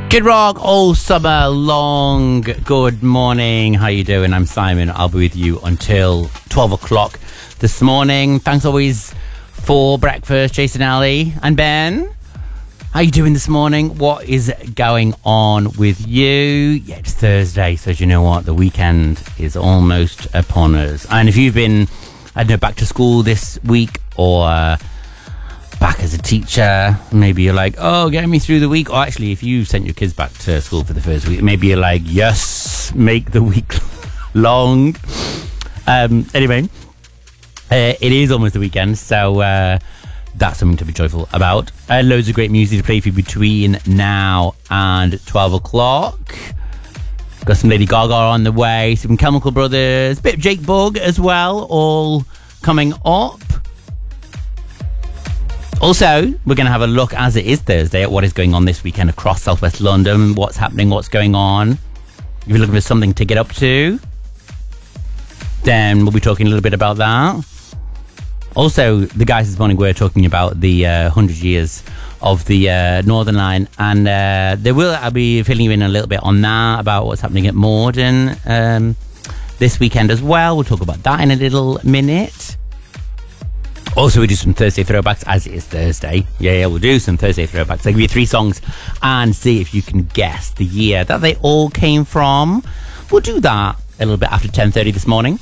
Kid Rock all summer long. Good morning. How you doing? I'm Simon. I'll be with you until 12 o'clock this morning. Thanks always for breakfast, Jason, Ali and Ben. How you doing this morning? What is going on with you? Yeah, it's Thursday, so you know what? The weekend is almost upon us. And if you've been, I don't know, back to school this week or back as a teacher, maybe you're like, oh, get me through the week. Or actually, if you sent your kids back to school for the first week, maybe you're like, yes, make the week long. Anyway, it is almost the weekend, so that's something to be joyful about. Loads of great music to play for you between now and 12 o'clock. Got some Lady Gaga on the way, some Chemical Brothers, a bit of Jake Bugg as well, all coming up. Also, we're going to have a look, as it is Thursday, at what is going on this weekend across southwest London, what's happening, what's going on. If you're looking for something to get up to, then we'll be talking a little bit about that. Also, the guys this morning were talking about the 100 years of the Northern Line, and I'll be filling you in a little bit on that, about what's happening at Morden this weekend as well. We'll talk about that in a little minute. Also, we do some Thursday throwbacks, as it is Thursday. Yeah, we'll do some Thursday throwbacks. I'll give you 3 songs and see if you can guess the year that they all came from. We'll do that a little bit after 10:30 this morning.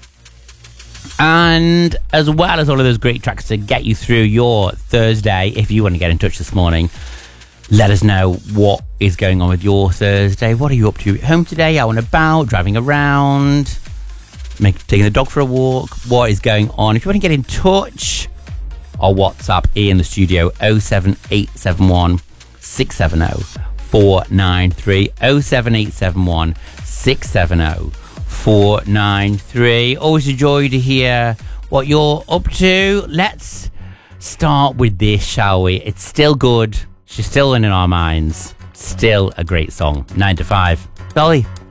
And as well as all of those great tracks to get you through your Thursday, if you want to get in touch this morning, let us know what is going on with your Thursday. What are you up to at home today? Out and about, driving around, taking the dog for a walk. What is going on? If you want to get in touch, our WhatsApp in the studio, 07871 670 493, 07871 670 493. Always a joy to hear what you're up to. Let's start with this, shall we? It's still good. She's still in our minds. Still a great song. 9 to 5. Dolly.